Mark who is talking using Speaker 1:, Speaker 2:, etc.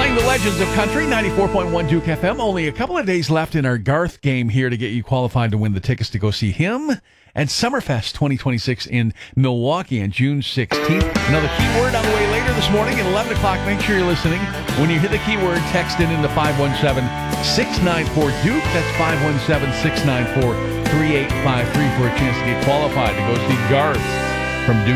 Speaker 1: Playing the legends of country, 94.1 Duke FM. Only a couple of days left in our Garth game here to get you qualified to win the tickets to go see him and Summerfest 2026 in Milwaukee on June 16th. Another keyword on the way later this morning at 11 o'clock. Make sure you're listening. When you hear the keyword, text it into 517-694-DUKE. That's 517-694-3853 for a chance to get qualified to go see Garth from Duke.